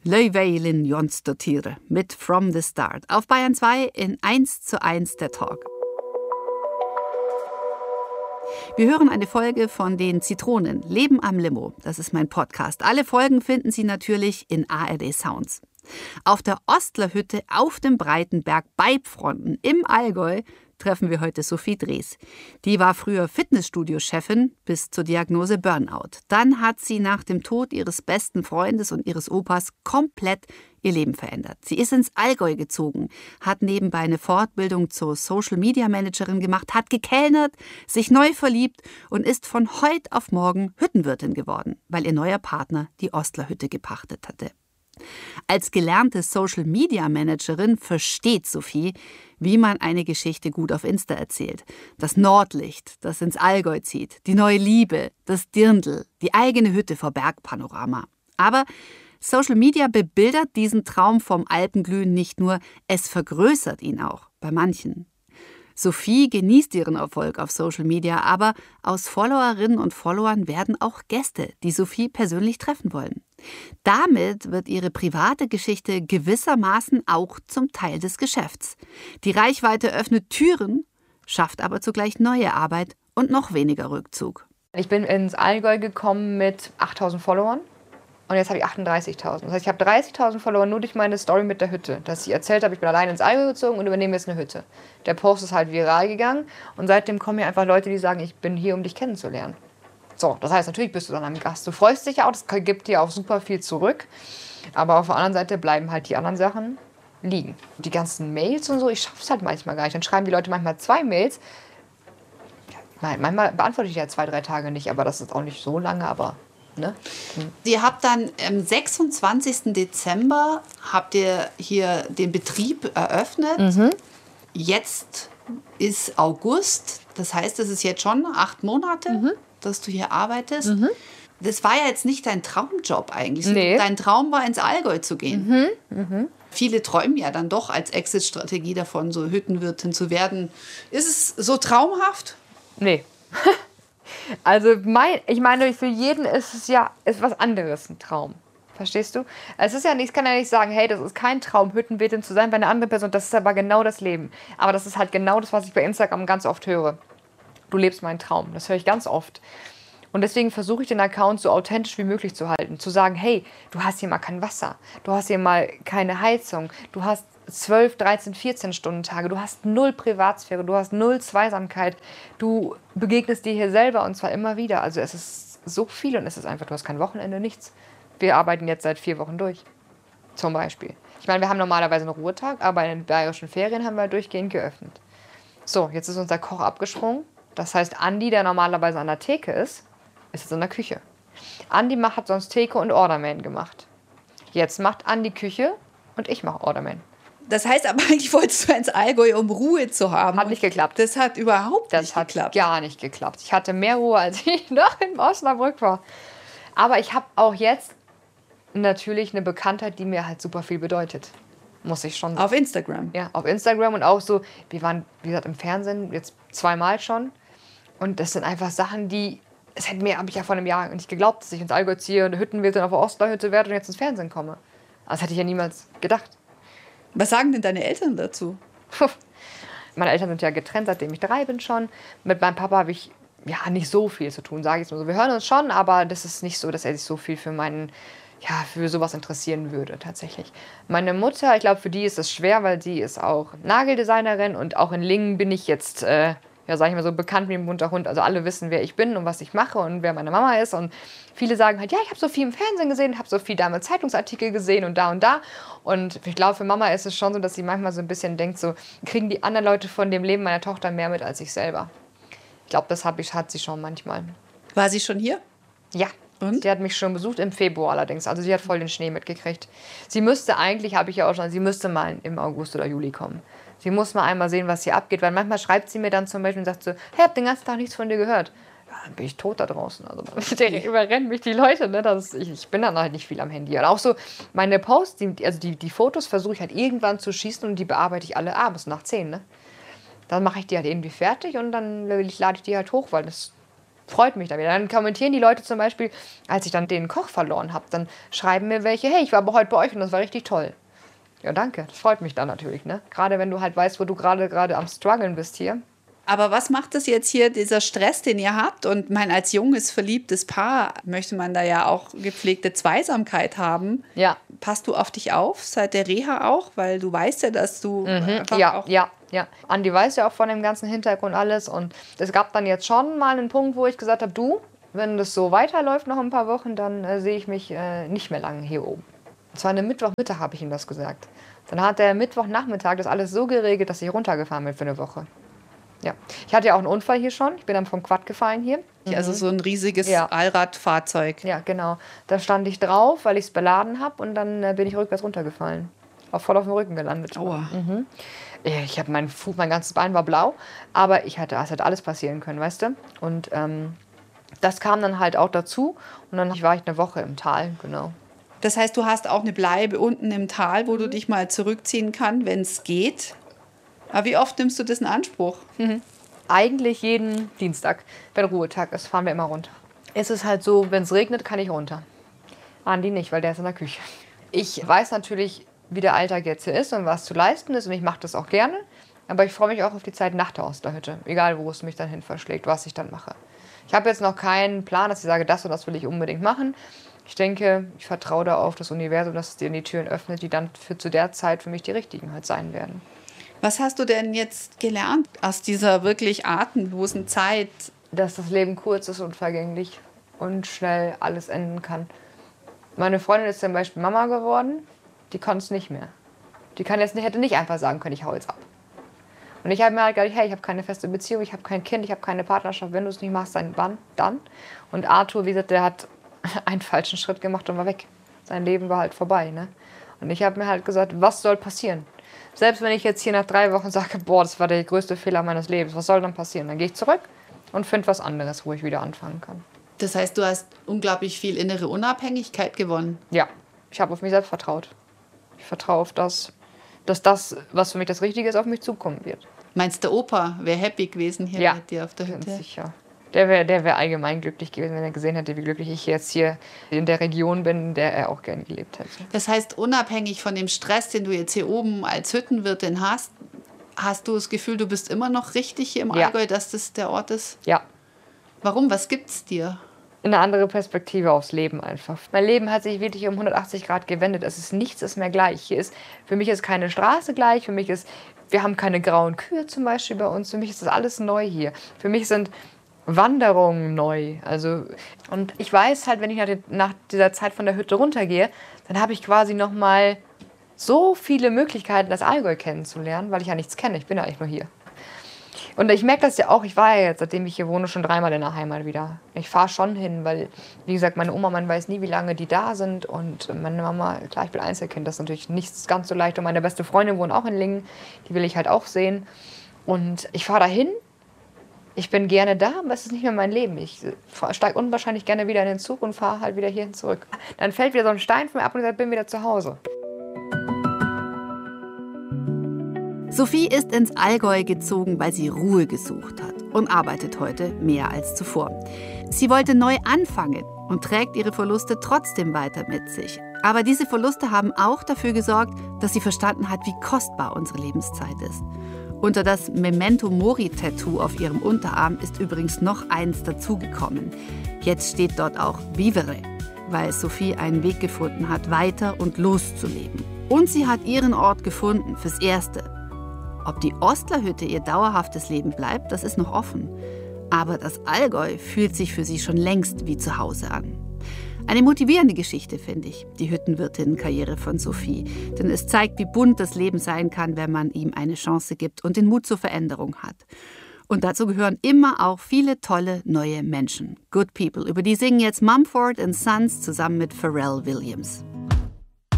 Löjveilin Jonsdottir mit From the Start auf Bayern 2 in 1:1 der Talk. Wir hören eine Folge von den Zitronen, Leben am Limo. Das ist mein Podcast. Alle Folgen finden Sie natürlich in ARD Sounds. Auf der Ostlerhütte auf dem Breitenberg bei Pfronten im Allgäu treffen wir heute Sophie Drees. Die war früher Fitnessstudio-Chefin bis zur Diagnose Burnout. Dann hat sie nach dem Tod ihres besten Freundes und ihres Opas komplett ihr Leben verändert. Sie ist ins Allgäu gezogen, hat nebenbei eine Fortbildung zur Social-Media-Managerin gemacht, hat gekellnert, sich neu verliebt und ist von heute auf morgen Hüttenwirtin geworden, weil ihr neuer Partner die Ostlerhütte gepachtet hatte. Als gelernte Social-Media-Managerin versteht Sophie, wie man eine Geschichte gut auf Insta erzählt. Das Nordlicht, das ins Allgäu zieht, die neue Liebe, das Dirndl, die eigene Hütte vor Bergpanorama. Aber Social Media bebildert diesen Traum vom Alpenglühen nicht nur, es vergrößert ihn auch, bei manchen. Sophie genießt ihren Erfolg auf Social Media, aber aus Followerinnen und Followern werden auch Gäste, die Sophie persönlich treffen wollen. Damit wird ihre private Geschichte gewissermaßen auch zum Teil des Geschäfts. Die Reichweite öffnet Türen, schafft aber zugleich neue Arbeit und noch weniger Rückzug. Ich bin ins Allgäu gekommen mit 8.000 Followern. Und jetzt habe ich 38.000. Das heißt, ich habe 30.000 Follower nur durch meine Story mit der Hütte. Dass ich erzählt habe, ich bin allein ins Allgäu gezogen und übernehme jetzt eine Hütte. Der Post ist halt viral gegangen. Und seitdem kommen hier einfach Leute, die sagen, ich bin hier, um dich kennenzulernen. So, das heißt, natürlich bist du dann ein Gast. Du freust dich auch, das gibt dir auch super viel zurück. Aber auf der anderen Seite bleiben halt die anderen Sachen liegen. Die ganzen Mails und so, ich schaffe es halt manchmal gar nicht. Dann schreiben die Leute manchmal 2 Mails. Manchmal beantworte ich ja 2-3 Tage nicht, aber das ist auch nicht so lange, aber... Ne? Ihr habt dann am 26. Dezember habt ihr hier den Betrieb eröffnet. Mhm. Jetzt ist August, das heißt, es ist jetzt schon 8 Monate, dass du hier arbeitest. Mhm. Das war ja jetzt nicht dein Traumjob eigentlich. Nee. Dein Traum war, ins Allgäu zu gehen. Mhm. Mhm. Viele träumen ja dann doch als Exit-Strategie davon, so Hüttenwirtin zu werden. Ist es so traumhaft? Nee. Also ich meine, für jeden ist es ja was anderes ein Traum. Verstehst du? Es ist ja nicht, ich kann ja nicht sagen, hey, das ist kein Traum, Hüttenwirtin zu sein bei einer anderen Person. Das ist aber genau das Leben. Aber das ist halt genau das, was ich bei Instagram ganz oft höre. Du lebst meinen Traum. Das höre ich ganz oft. Und deswegen versuche ich den Account so authentisch wie möglich zu halten. Zu sagen, hey, du hast hier mal kein Wasser. Du hast hier mal keine Heizung. Du hast 12, 13, 14 Stunden Tage. Du hast 0 Privatsphäre. Du hast 0 Zweisamkeit. Du begegnest dir hier selber und zwar immer wieder. Also es ist so viel und es ist einfach, du hast kein Wochenende, nichts. Wir arbeiten jetzt seit 4 Wochen durch. Zum Beispiel. Ich meine, wir haben normalerweise einen Ruhetag, aber in den bayerischen Ferien haben wir durchgehend geöffnet. So, jetzt ist unser Koch abgesprungen. Das heißt, Andi, der normalerweise an der Theke ist jetzt in der Küche. Andi hat sonst Theke und Orderman gemacht. Jetzt macht Andi Küche und ich mache Orderman. Das heißt aber eigentlich, wolltest du ins Allgäu, um Ruhe zu haben. Hat nicht geklappt. Das hat überhaupt nicht geklappt. Das hat gar nicht geklappt. Ich hatte mehr Ruhe, als ich noch in Osnabrück war. Aber ich habe auch jetzt natürlich eine Bekanntheit, die mir halt super viel bedeutet. Muss ich schon sagen. Auf Instagram? Ja, auf Instagram und auch so, wir waren, wie gesagt, im Fernsehen jetzt 2-mal schon. Und das sind einfach Sachen, die, habe ich ja vor einem Jahr nicht geglaubt, dass ich ins Allgäu ziehe und eine Hüttenwirtin auf der Ostlerhütte werde und jetzt ins Fernsehen komme. Das hätte ich ja niemals gedacht. Was sagen denn deine Eltern dazu? Meine Eltern sind ja getrennt, seitdem ich 3 bin schon. Mit meinem Papa habe ich ja nicht so viel zu tun, sage ich mal so. Wir hören uns schon, aber das ist nicht so, dass er sich so viel für sowas interessieren würde, tatsächlich. Meine Mutter, ich glaube, für die ist das schwer, weil sie ist auch Nageldesignerin und auch in Lingen bin ich jetzt, sage ich mal so, bekannt wie ein bunter Hund. Also alle wissen, wer ich bin und was ich mache und wer meine Mama ist. Und viele sagen halt, ja, ich habe so viel im Fernsehen gesehen, habe so viel damals Zeitungsartikel gesehen und da und da. Und ich glaube, für Mama ist es schon so, dass sie manchmal so ein bisschen denkt, so kriegen die anderen Leute von dem Leben meiner Tochter mehr mit als ich selber. Ich glaube, das hat sie schon manchmal. War sie schon hier? Ja. Und? Sie hat mich schon besucht, im Februar allerdings. Also sie hat voll den Schnee mitgekriegt. Sie müsste eigentlich, habe ich ja auch schon, sie müsste mal im August oder Juli kommen. Sie muss mal einmal sehen, was hier abgeht. Weil manchmal schreibt sie mir dann zum Beispiel und sagt so, hey, ich habe den ganzen Tag nichts von dir gehört. Ja, dann bin ich tot da draußen. Also überrennen mich die Leute. Ne? Ich bin dann halt nicht viel am Handy. Und auch so meine Posts, die Fotos versuche ich halt irgendwann zu schießen und die bearbeite ich alle abends nach 10. Ne? Dann mache ich die halt irgendwie fertig und dann lade ich die halt hoch, weil das Freut mich da wieder. Dann kommentieren die Leute zum Beispiel, als ich dann den Koch verloren habe, dann schreiben mir welche, hey, ich war aber heute bei euch und das war richtig toll. Ja, danke. Das freut mich dann natürlich, ne? Gerade wenn du halt weißt, wo du gerade am struggeln bist hier. Aber was macht das jetzt hier, dieser Stress, den ihr habt? Und als junges, verliebtes Paar möchte man da ja auch gepflegte Zweisamkeit haben. Ja. Passt du auf dich auf, seit der Reha auch? Weil du weißt ja, dass du einfach auch... Ja. Andi weiß ja auch von dem ganzen Hintergrund alles. Und es gab dann jetzt schon mal einen Punkt, wo ich gesagt habe, du, wenn das so weiterläuft noch ein paar Wochen, dann sehe ich mich nicht mehr lange hier oben. Das war eine Mittwochmittag, habe ich ihm das gesagt. Dann hat der Mittwochnachmittag das alles so geregelt, dass ich runtergefahren bin für eine Woche. Ja, ich hatte ja auch einen Unfall hier schon. Ich bin dann vom Quad gefallen hier. Also so ein riesiges Allradfahrzeug. Ja, genau. Da stand ich drauf, weil ich es beladen habe und dann bin ich rückwärts runtergefallen. Auch voll auf dem Rücken gelandet. Aua. Ich habe mein ganzes Bein war blau, aber es hätte alles passieren können, weißt du? Und das kam dann halt auch dazu und dann war ich eine Woche im Tal, genau. Das heißt, du hast auch eine Bleibe unten im Tal, wo du dich mal zurückziehen kannst, wenn es geht. Aber wie oft nimmst du das in Anspruch? Eigentlich jeden Dienstag, wenn Ruhetag ist, fahren wir immer runter. Es ist halt so, wenn es regnet, kann ich runter. Andi nicht, weil der ist in der Küche. Ich weiß natürlich, wie der Alltag jetzt hier ist und was zu leisten ist und ich mache das auch gerne. Aber ich freue mich auch auf die Zeit nach der Osterhütte, egal wo es mich dann hin verschlägt, was ich dann mache. Ich habe jetzt noch keinen Plan, dass ich sage, das und das will ich unbedingt machen. Ich denke, ich vertraue da auf das Universum, dass es dir die Türen öffnet, die dann zu der Zeit für mich die richtigen halt sein werden. Was hast du denn jetzt gelernt aus dieser wirklich atemlosen Zeit? Dass das Leben kurz ist und vergänglich und schnell alles enden kann. Meine Freundin ist zum Beispiel Mama geworden, die konnte es nicht mehr. Hätte nicht einfach sagen können, ich hau jetzt ab. Und ich habe mir halt gedacht, hey, ich habe keine feste Beziehung, ich habe kein Kind, ich habe keine Partnerschaft. Wenn du es nicht machst, dann. Und Arthur, wie gesagt, der hat einen falschen Schritt gemacht und war weg. Sein Leben war halt vorbei, ne? Und ich habe mir halt gesagt, was soll passieren? Selbst wenn ich jetzt hier nach 3 Wochen sage, boah, das war der größte Fehler meines Lebens, was soll dann passieren? Dann gehe ich zurück und finde was anderes, wo ich wieder anfangen kann. Das heißt, du hast unglaublich viel innere Unabhängigkeit gewonnen. Ja, ich habe auf mich selbst vertraut. Ich vertraue auf das, dass das, was für mich das Richtige ist, auf mich zukommen wird. Meinst der Opa wäre happy gewesen hier mit dir auf der Hütte? Ganz sicher. Der wär allgemein glücklich gewesen, wenn er gesehen hätte, wie glücklich ich jetzt hier in der Region bin, in der er auch gerne gelebt hätte. Das heißt, unabhängig von dem Stress, den du jetzt hier oben als Hüttenwirtin hast du das Gefühl, du bist immer noch richtig hier im Allgäu, dass das der Ort ist? Ja. Warum? Was gibt's dir? Eine andere Perspektive aufs Leben einfach. Mein Leben hat sich wirklich um 180 Grad gewendet. Nichts ist mehr gleich. Für mich ist keine Straße gleich. Wir haben keine grauen Kühe zum Beispiel bei uns. Für mich ist das alles neu hier. Für mich sind Wanderungen neu. Und ich weiß halt, wenn ich nach dieser Zeit von der Hütte runtergehe, dann habe ich quasi nochmal so viele Möglichkeiten, das Allgäu kennenzulernen, weil ich ja nichts kenne. Ich bin ja eigentlich nur hier. Und ich merke das ja auch, ich war ja jetzt, seitdem ich hier wohne, schon 3-mal in der Heimat wieder. Ich fahre schon hin, weil, wie gesagt, meine Oma, man weiß nie, wie lange die da sind. Und meine Mama, klar, ich bin Einzelkind, das ist natürlich nicht ganz so leicht. Und meine beste Freundin wohnt auch in Lingen, die will ich halt auch sehen. Und ich fahre da hin, ich bin gerne da, aber es ist nicht mehr mein Leben. Ich steige unwahrscheinlich gerne wieder in den Zug und fahre halt wieder hierhin zurück. Dann fällt wieder so ein Stein von mir ab und ich bin wieder zu Hause. Sophie ist ins Allgäu gezogen, weil sie Ruhe gesucht hat und arbeitet heute mehr als zuvor. Sie wollte neu anfangen und trägt ihre Verluste trotzdem weiter mit sich. Aber diese Verluste haben auch dafür gesorgt, dass sie verstanden hat, wie kostbar unsere Lebenszeit ist. Unter das Memento Mori-Tattoo auf ihrem Unterarm ist übrigens noch eins dazugekommen. Jetzt steht dort auch Vivere, weil Sophie einen Weg gefunden hat, weiter und loszuleben. Und sie hat ihren Ort gefunden, fürs Erste. Ob die Ostlerhütte ihr dauerhaftes Leben bleibt, das ist noch offen. Aber das Allgäu fühlt sich für sie schon längst wie zu Hause an. Eine motivierende Geschichte, finde ich, die Hüttenwirtinnenkarriere von Sophie. Denn es zeigt, wie bunt das Leben sein kann, wenn man ihm eine Chance gibt und den Mut zur Veränderung hat. Und dazu gehören immer auch viele tolle neue Menschen. Good People, über die singen jetzt Mumford & Sons zusammen mit Pharrell Williams.